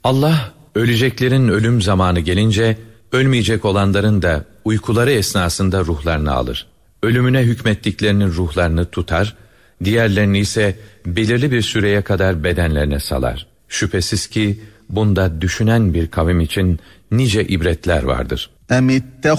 Allah, öleceklerin ölüm zamanı gelince, ölmeyecek olanların da uykuları esnasında ruhlarını alır. Ölümüne hükmettiklerinin ruhlarını tutar, diğerlerini ise belirli bir süreye kadar bedenlerine salar. Şüphesiz ki bunda düşünen bir kavim için nice ibretler vardır.